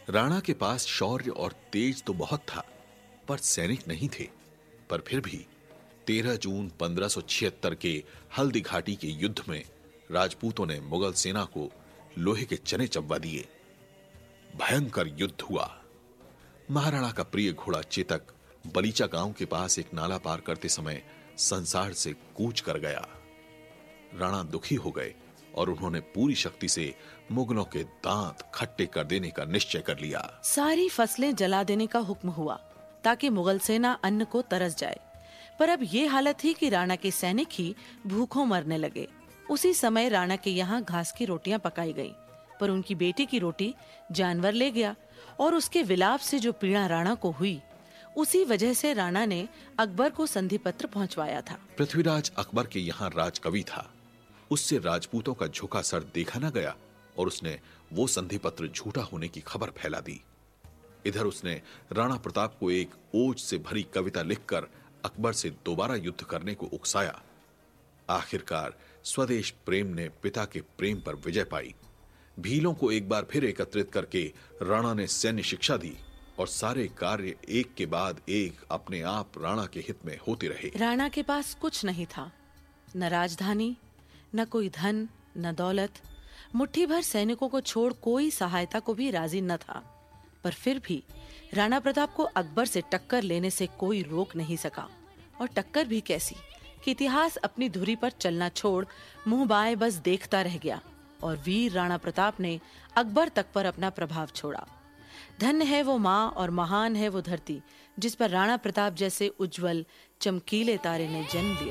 राणा के पास शौर्य और तेज तो बहुत था, पर सैनिक नहीं थे। पर फिर भी 13 जून 1576 के हल्दी घाटी के युद्ध में राजपूतों ने मुगल सेना को लोहे के चने चबवा दिए। भयंकर युद्ध हुआ। महाराणा का प्रिय घोड़ा चेतक बलीचा गांव के पास एक नाला पार करते समय संसार से कूच कर गया। राणा दुखी हो गए और उन्होंने पूरी शक्ति से मुगलों के दांत खट्टे कर देने का निश्चय कर लिया। सारी फसलें जला देने का हुक्म हुआ ताकि मुगल सेना अन्न को तरस जाए। पर अब ये हालत थी कि राणा के सैनिक ही भूखों मरने लगे। उसी समय राणा के यहाँ घास की रोटियां पकाई गईं, पर उनकी बेटी की रोटी जानवर ले गया और उसके विलाप से जो पीड़ा राणा को हुई, उसी वजह से राणा ने अकबर को संधि पत्र पहुंचवाया था। पृथ्वीराज अकबर के यहाँ राजकवि था। उससे राजपूतों का झुका सर देखा न गया और उसने वो संधि पत्र झूठा होने की खबर फैला दी। इधर उसने राणा प्रताप को एक ओज से भरी कविता लिखकर अकबर से दोबारा युद्ध करने को उकसाया। आखिरकार स्वदेश प्रेम ने पिता के प्रेम पर विजय पाई। भीलों को एक बार फिर एकत्रित करके राणा ने सैन्य शिक्षा दी और सारे कार्य एक के बाद एक अपने आप राणा के हित में होते रहे। राणा के पास कुछ नहीं था, न राजधानी, न कोई धन, न दौलत। मुट्ठी भर सैनिकों को छोड़ कोई सहायता को भी राजी न था। पर फिर भी राणा प्रताप को अकबर से टक्कर लेने से कोई रोक नहीं सका। और टक्कर भी कैसी कि इतिहास अपनी धुरी पर चलना छोड़ मुंह बाएं बस देखता रह गया और वीर राणा प्रताप ने अकबर तक पर अपना प्रभाव छोड़ा। धन्य है वो माँ और महान है वो धरती जिस पर राणा प्रताप जैसे उज्जवल चमकीले तारे ने जन्म लिया।